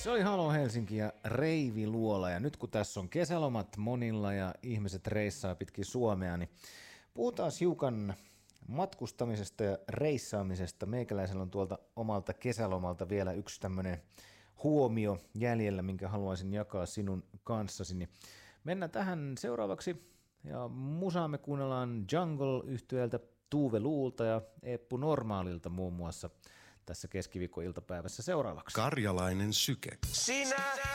Se oli Halo Helsinki ja Reivi Luola, ja nyt kun tässä on kesälomat monilla ja ihmiset reissaa pitkin Suomea, niin puhutaan hiukan matkustamisesta ja reissaamisesta. Meikäläisellä on tuolta omalta kesälomalta vielä yksi tämmöinen huomio jäljellä, minkä haluaisin jakaa sinun kanssasi. Niin mennään tähän seuraavaksi, ja musaa me kuunnellaan Jungle-yhtyeeltä Tuve Luulta ja Eppu Normaalilta muun muassa tässä keskiviikkoiltapäivässä seuraavaksi. Karjalainen syke. Sinä